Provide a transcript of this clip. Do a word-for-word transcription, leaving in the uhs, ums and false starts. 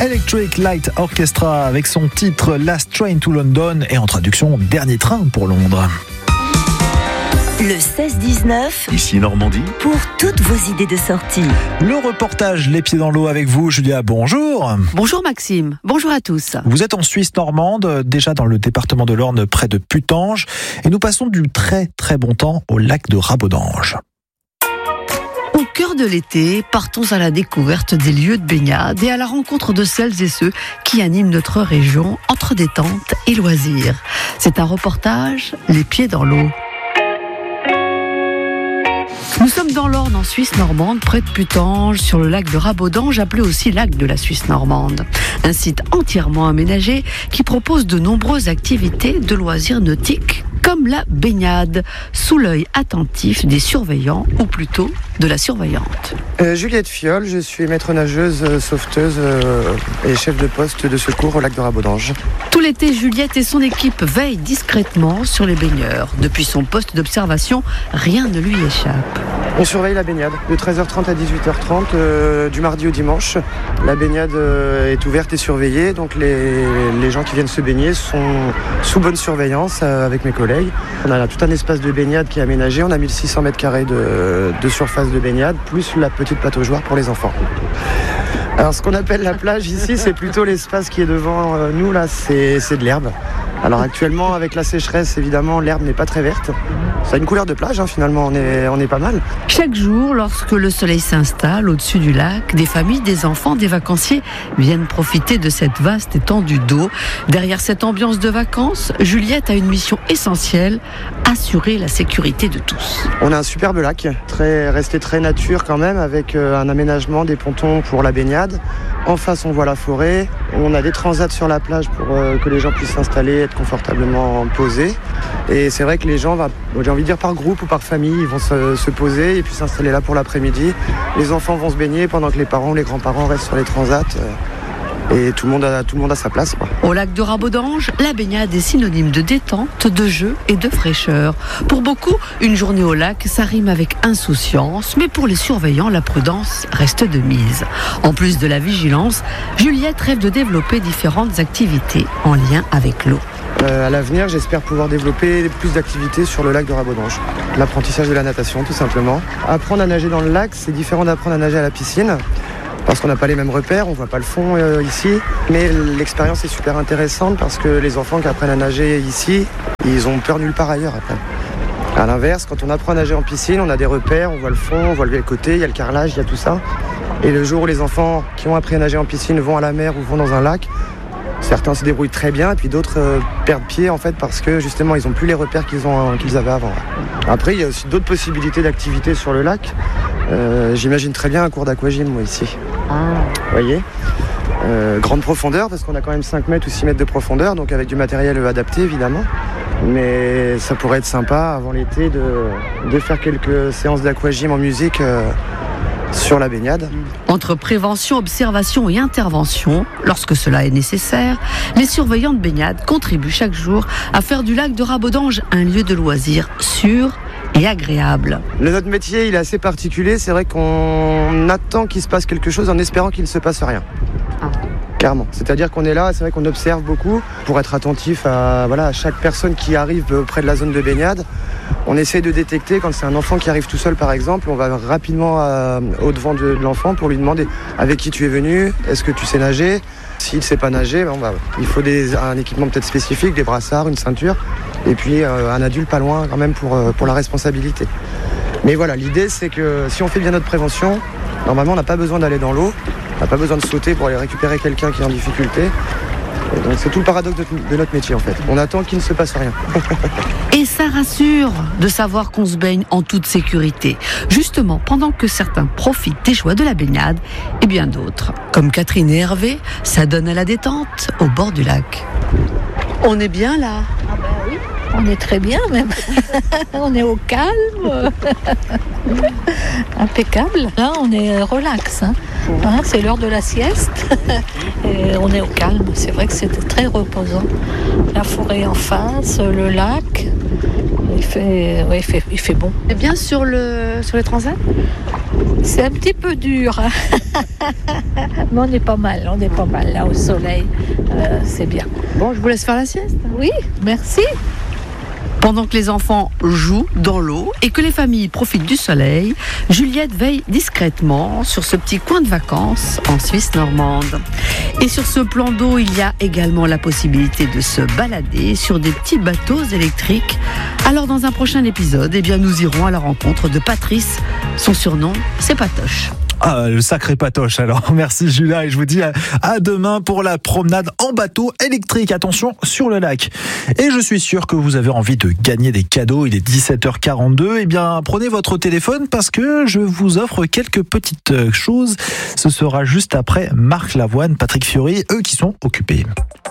Electric Light Orchestra avec son titre Last Train to London et en traduction Dernier train pour Londres. Le seize dix-neuf, ici Normandie, pour toutes vos idées de sortie. Le reportage Les Pieds dans l'eau avec vous, Julia, bonjour. Bonjour Maxime, bonjour à tous. Vous êtes en Suisse normande, déjà dans le département de l'Orne, près de Putange, et nous passons du très très bon temps au lac de Rabodange. Au cœur de l'été, partons à la découverte des lieux de baignade et à la rencontre de celles et ceux qui animent notre région entre détente et loisirs. C'est un reportage Les Pieds dans l'eau. Nous sommes dans l'Orne, en Suisse normande, près de Putange, sur le lac de Rabodange, appelé aussi lac de la Suisse normande. Un site entièrement aménagé qui propose de nombreuses activités de loisirs nautiques, comme la baignade, sous l'œil attentif des surveillants, ou plutôt de la surveillante. Euh, Juliette Fiol, je suis maître nageuse, euh, sauveteuse euh, et chef de poste de secours au lac de Rabodange. Tout l'été, Juliette et son équipe veillent discrètement sur les baigneurs. Depuis son poste d'observation, rien ne lui échappe. On surveille la baignade de treize heures trente à dix-huit heures trente, euh, du mardi au dimanche. La baignade euh, est ouverte et surveillée, donc les, les gens qui viennent se baigner sont sous bonne surveillance euh, avec mes collègues. On a tout un espace de baignade qui est aménagé, on a mille six cents mètres carrés de, de surface de baignade, plus la petite plateau joueur pour les enfants. Alors ce qu'on appelle la plage ici, c'est plutôt l'espace qui est devant euh, nous, là, c'est, c'est de l'herbe. Alors actuellement, avec la sécheresse, évidemment, l'herbe n'est pas très verte. Ça a une couleur de plage, hein, finalement, on est, on est pas mal. Chaque jour, lorsque le soleil s'installe au-dessus du lac, des familles, des enfants, des vacanciers viennent profiter de cette vaste étendue d'eau. Derrière cette ambiance de vacances, Juliette a une mission essentielle, assurer la sécurité de tous. On a un superbe lac, très, resté très nature quand même, avec euh, un aménagement des pontons pour la baignade. En face, on voit la forêt. On a des transats sur la plage pour euh, que les gens puissent s'installer, être confortablement posés. Et c'est vrai que les gens, va, j'ai envie de dire par groupe ou par famille, ils vont se, se poser et puis s'installer là pour l'après-midi. Les enfants vont se baigner pendant que les parents, les grands-parents restent sur les transats. Euh, et tout le monde a, tout le monde a sa place, quoi. Au lac de Rabodange, la baignade est synonyme de détente, de jeu et de fraîcheur. Pour beaucoup, une journée au lac, ça rime avec insouciance, mais pour les surveillants, la prudence reste de mise. En plus de la vigilance, Juliette rêve de développer différentes activités en lien avec l'eau. Euh, à l'avenir, j'espère pouvoir développer plus d'activités sur le lac de Rabodange. L'apprentissage de la natation, tout simplement. Apprendre à nager dans le lac, c'est différent d'apprendre à nager à la piscine. Parce qu'on n'a pas les mêmes repères, on ne voit pas le fond euh, ici. Mais l'expérience est super intéressante parce que les enfants qui apprennent à nager ici, ils ont peur nulle part ailleurs après. À l'inverse, quand on apprend à nager en piscine, on a des repères, on voit le fond, on voit le côté, il y a le carrelage, il y a tout ça. Et le jour où les enfants qui ont appris à nager en piscine vont à la mer ou vont dans un lac, certains se débrouillent très bien et puis d'autres euh, perdent pied en fait parce que justement ils n'ont plus les repères qu'ils, ont, qu'ils avaient avant. Après, il y a aussi d'autres possibilités d'activités sur le lac. Euh, j'imagine très bien un cours d'aquagym moi ici. Ah. Vous voyez euh, grande profondeur parce qu'on a quand même cinq mètres ou six mètres de profondeur, donc avec du matériel adapté évidemment. Mais ça pourrait être sympa avant l'été de, de faire quelques séances d'aquagym en musique euh, sur la baignade. Entre prévention, observation et intervention, lorsque cela est nécessaire, les surveillants de baignade contribuent chaque jour à faire du lac de Rabodange un lieu de loisirs sûr et agréable. Le, notre métier, il est assez particulier. C'est vrai qu'on attend qu'il se passe quelque chose en espérant qu'il ne se passe rien. Ah. Clairement. C'est-à-dire qu'on est là, c'est vrai qu'on observe beaucoup pour être attentif à, voilà, à chaque personne qui arrive près de la zone de baignade. On essaie de détecter quand c'est un enfant qui arrive tout seul par exemple, on va rapidement à, au devant de, de l'enfant pour lui demander avec qui tu es venu, est-ce que tu sais nager. S'il ne sait pas nager, ben, bah, il faut des, un équipement peut-être spécifique, des brassards, une ceinture, et puis euh, un adulte pas loin quand même pour, euh, pour la responsabilité. Mais voilà, l'idée c'est que si on fait bien notre prévention, normalement on n'a pas besoin d'aller dans l'eau, on n'a pas besoin de sauter pour aller récupérer quelqu'un qui est en difficulté. Et donc c'est tout le paradoxe de, de notre métier en fait. On attend qu'il ne se passe rien. Et ça rassure de savoir qu'on se baigne en toute sécurité. Justement, pendant que certains profitent des joies de la baignade, et bien d'autres, comme Catherine et Hervé, ça donne à la détente au bord du lac. On est bien là. Ah ben oui. On est très bien même. On est au calme. Impeccable. Là, on est relax. Hein. Hein, c'est l'heure de la sieste. Et on est au calme. C'est vrai que c'est très reposant. La forêt en face, le lac. Il fait, ouais, il fait, il fait bon. C'est bien sur, le, sur les transats ? C'est un petit peu dur. Hein. Mais on est pas mal. On est pas mal là au soleil. Euh, c'est bien. Bon, je vous laisse faire la sieste. Oui, merci. Pendant que les enfants jouent dans l'eau et que les familles profitent du soleil, Juliette veille discrètement sur ce petit coin de vacances en Suisse normande. Et sur ce plan d'eau, il y a également la possibilité de se balader sur des petits bateaux électriques. Alors dans un prochain épisode, eh bien, nous irons à la rencontre de Patrice. Son surnom, c'est Patoche. Ah, le sacré Patoche. Alors, merci Julia et je vous dis à, à demain pour la promenade en bateau électrique. Attention sur le lac. Et je suis sûr que vous avez envie de gagner des cadeaux. Il est dix-sept heures quarante-deux. Eh bien, prenez votre téléphone parce que je vous offre quelques petites choses. Ce sera juste après Marc Lavoine, Patrick Fiori, eux qui sont occupés.